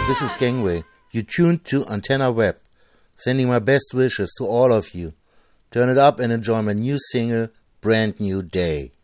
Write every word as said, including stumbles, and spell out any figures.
this is Gangway. You tuned to Antenna Web. Sending my best wishes to all of you. Turn it up and enjoy my new single, Brand New Day.